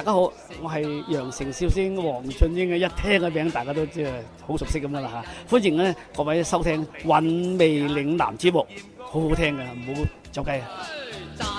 大家好，我係羊城笑星黃俊英嘅，一聽嘅名大家都即係好熟悉咁樣啦嚇。歡迎咧各位收聽《韻味嶺南》節目，好好聽嘅，唔好走雞啊！